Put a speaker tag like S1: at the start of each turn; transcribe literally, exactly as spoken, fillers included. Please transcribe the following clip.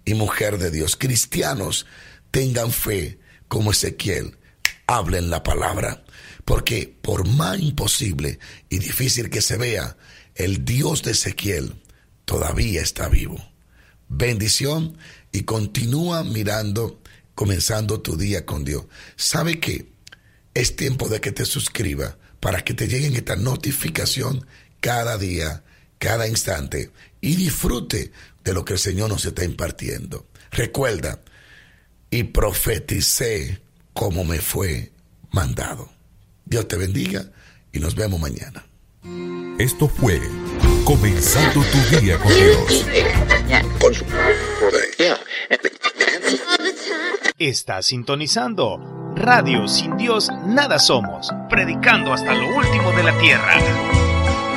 S1: y mujer de Dios, cristianos, tengan fe como Ezequiel, hablen la palabra, porque por más imposible y difícil que se vea, el Dios de Ezequiel todavía está vivo. Bendición y continúa mirando, comenzando tu día con Dios. ¿Sabe qué? Es tiempo de que te suscribas para que te lleguen esta notificación cada día, cada instante, y disfrute de lo que el Señor nos está impartiendo. Recuerda, y profeticé como me fue mandado. Dios te bendiga y nos vemos mañana.
S2: Esto fue Comenzando tu Día con Dios.
S3: Está sintonizando Radio Sin Dios Nada Somos, predicando hasta lo último de la tierra.